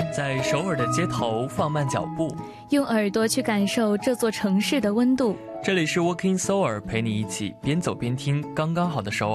在首尔的街头放慢脚步， 用耳朵去感受这座城市的温度。 这里是 Walking Seoul， 陪你一起边走边听刚刚好的首尔。